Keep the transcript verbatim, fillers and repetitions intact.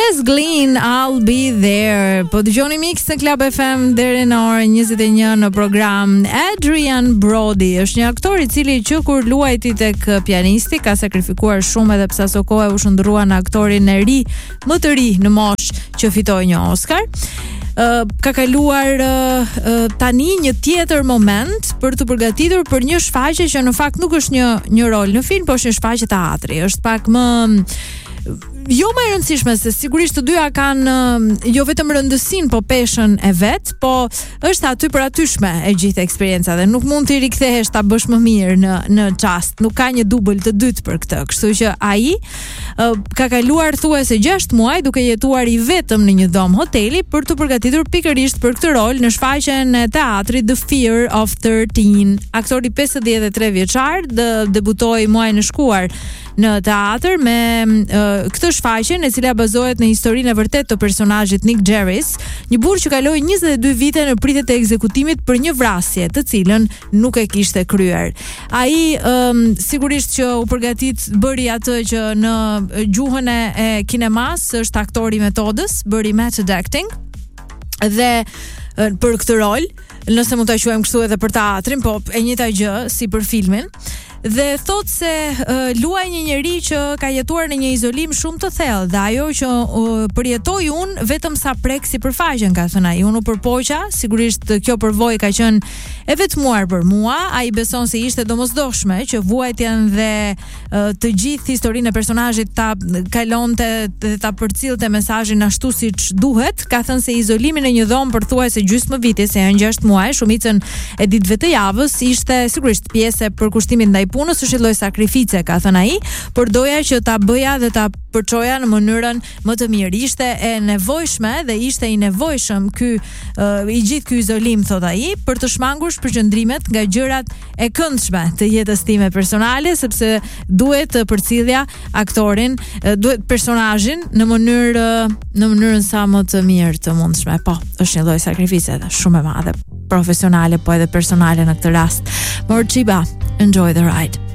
Les Glynn, I'll be there. Po dëgjoni Mix në Club F M deri në orën njëzet e një në program. Adrian Brody është një aktor i cili që kur luajti tek pianisti ka sakrifikuar shumë edhe pse aso kohë u shndrua në aktorin e ri, më të ri në moshë që fitoi një Oscar. Uh, ka kaluar uh, uh, tani një tjetër moment për të përgatitur për një shfaqje që në fakt nuk është një një rol në film, por është një shfaqje teatri. Është pak më jo më e rëndësishme, se sigurisht të dyja kanë jo vetëm rëndësinë, po peshën e vet, po është aty për atyshme e gjithë eksperjenca dhe nuk mund të rikthehesh ta bësh më mirë në në çast. Nuk ka një dubël të dytë për këtë. Kështu që ai uh, ka kaluar thuajse gjashtë muaj duke jetuar i vetëm në një dom hoteli për të përgatitur pikërisht për këtë rol në shfaqjen e teatrit The Fear of thirteen. Aktori pesëdhjetë e tre vjeçar dë, debutoi muajin e shkuar në teatr me uh, këtë shfaqjen e cila bazohet në historinë e vërtetë të personazhit Nick Jarvis, një burr që kaloi njëzet e dy vite në pritjet e ekzekutimit për një vrasje të cilën nuk e kishte kryer. Ai um, sigurisht që u përgatit, bëri atë që në gjuhën e kinemas është aktor i metodës, bëri method acting dhe uh, për këtë rol, nëse mund ta quajmë kështu edhe për teatrin, po e njëjta gjë si për filmin. Dhe thot se uh, luaj një njeri që ka jetuar në një izolim shumë të thellë dhe ajo që uh, përjetoi unë vetëm sa prek si përfaqen, ka thënë ai. Unë u përpoqa, sigurisht kjo përvojë ka qenë e vetmuar për mua. Ai beson se ishte domosdoshme që vuajtjen dhe uh, të gjithë historinë e personazhit ta kalonte dhe ta përcillte mesazhin ashtu siç duhet. Ka thënë se izolimi në një dhomë për thuajse gjysmë viti, se janë gjashtë muaj, shumicën e ditëve të javës, ishte sigurisht pjesë e përkushtimit ndaj punës, është një lloj sakrifice, ka thënë ai, por doja që ta bëja dhe ta përçoja në mënyrën më të mirë. Ishte e nevojshme dhe ishte i nevojshëm ky uh, i gjithë ky izolim, thot ai, për të shmangur shpërqendrimet nga gjërat e këndshme të jetës time personale, sepse duhet të përcillja aktorin, uh, duhet personazhin në mënyrë uh, në mënyrën sa më të mirë të mundshme. Po, është një lloj sakrifice dhe shumë e madhe, profesionale po edhe personale në këtë rast. Morchiba, enjoy the ride.